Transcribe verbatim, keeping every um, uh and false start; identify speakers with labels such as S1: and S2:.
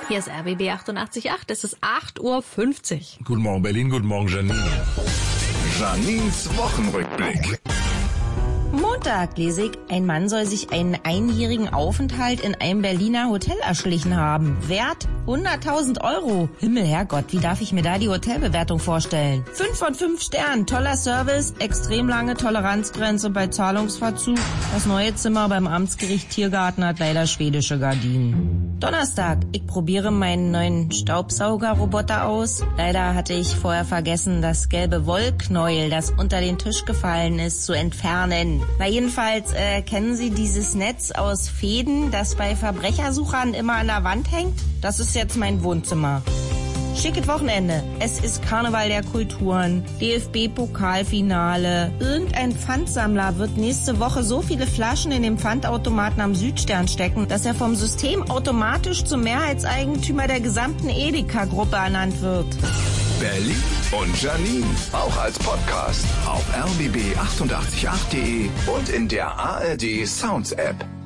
S1: Hier ist R B B achtundachtzig Komma acht. Es ist acht Uhr fünfzig.
S2: Guten Morgen Berlin, guten Morgen Janine.
S3: Janines Wochenrückblick.
S4: Montag lese ich, ein Mann soll sich einen einjährigen Aufenthalt in einem Berliner Hotel erschlichen haben. Wert hunderttausend Euro. Himmel, Herrgott, wie darf ich mir da die Hotelbewertung vorstellen? Fünf von fünf Sternen, toller Service, extrem lange Toleranzgrenze bei Zahlungsverzug. Das neue Zimmer beim Amtsgericht Tiergarten hat leider schwedische Gardinen. Donnerstag, ich probiere meinen neuen Staubsaugerroboter aus. Leider hatte ich vorher vergessen, das gelbe Wollknäuel, das unter den Tisch gefallen ist, zu entfernen. Na jedenfalls, äh, kennen Sie dieses Netz aus Fäden, das bei Verbrechersuchern immer an der Wand hängt? Das ist jetzt mein Wohnzimmer. Schickes Wochenende. Es ist Karneval der Kulturen, D F B-Pokalfinale. Irgendein Pfandsammler wird nächste Woche so viele Flaschen in den Pfandautomaten am Südstern stecken, dass er vom System automatisch zum Mehrheitseigentümer der gesamten Edeka-Gruppe ernannt wird.
S3: Berlin und Janine, auch als Podcast auf r b b achtundachtzig punkt acht punkt de und in der A R D Sounds App.